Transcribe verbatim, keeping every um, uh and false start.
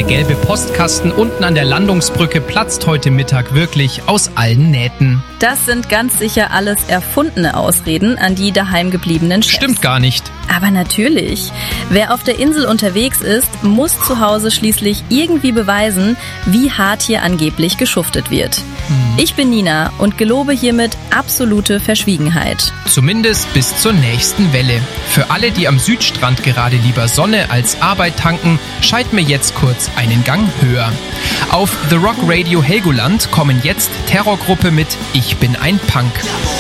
Der gelbe Postkasten unten an der Landungsbrücke platzt heute Mittag wirklich aus allen Nähten. Das sind ganz sicher alles erfundene Ausreden an die daheim gebliebenen Chefs. Stimmt gar nicht. Aber natürlich. Wer auf der Insel unterwegs ist, muss zu Hause schließlich irgendwie beweisen, wie hart hier angeblich geschuftet wird. Hm. Ich bin Nina und gelobe hiermit absolute Verschwiegenheit. Zumindest bis zur nächsten Welle. Für alle, die am Südstrand gerade lieber Sonne als Arbeit tanken, schalten wir jetzt kurz einen Gang höher. Auf The Rock Radio Helgoland kommen jetzt Terrorgruppe mit Ich bin ein Punk.